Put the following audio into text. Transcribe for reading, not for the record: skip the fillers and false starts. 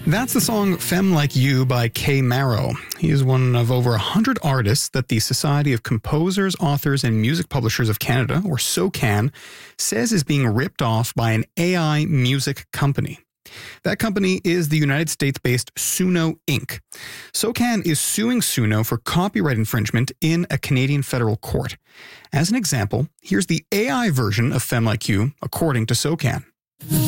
That's the song Femme Like You by Kay Marrow. He is one of over 100 artists that the Society of Composers, Authors, and Music Publishers of Canada, or SOCAN, says is being ripped off by an AI music company. That company is the United States-based Suno Inc. SOCAN is suing Suno for copyright infringement in a Canadian federal court. As an example, here's the AI version of Femme Like You, according to SOCAN.